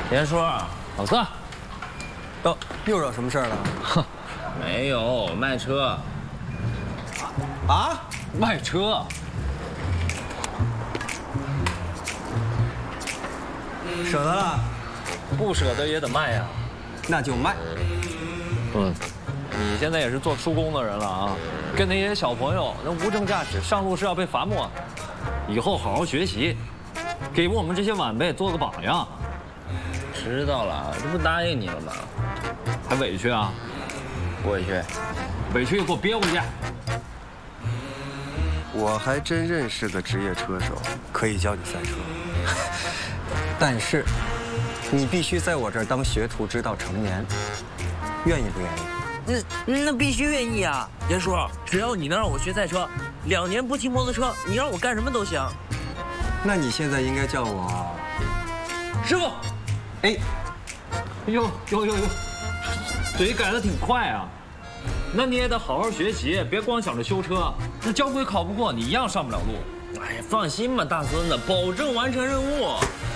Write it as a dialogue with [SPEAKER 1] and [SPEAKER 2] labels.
[SPEAKER 1] 田叔，
[SPEAKER 2] 老四，
[SPEAKER 3] 又惹什么事儿了？
[SPEAKER 1] 哼，没有卖车。
[SPEAKER 3] 啊？
[SPEAKER 2] 卖车？
[SPEAKER 3] 舍得了？
[SPEAKER 2] 不舍得也得卖呀。
[SPEAKER 3] 那就卖。
[SPEAKER 2] 你现在也是做出工的人了啊，跟那些小朋友那无证驾驶上路是要被罚没，以后好好学习，给我们这些晚辈做个榜样。
[SPEAKER 1] 知道了，这不答应你了吗？
[SPEAKER 2] 还委屈啊？
[SPEAKER 1] 不委屈。
[SPEAKER 2] 委屈就给我憋回去。
[SPEAKER 3] 我还真认识个职业车手，可以教你赛车。但是，你必须在我这儿当学徒，直到成年。愿意不愿意？
[SPEAKER 1] 那必须愿意啊，田叔，只要你能让我学赛车，2年不骑摩托车，你让我干什么都行。
[SPEAKER 3] 那你现在应该叫我
[SPEAKER 2] 师傅。
[SPEAKER 3] 哎，
[SPEAKER 2] 哟，嘴改得挺快啊。那你也得好好学习，别光想着修车。那交规考不过，你一样上不了路。
[SPEAKER 1] 哎呀，放心吧，大孙子，保证完成任务。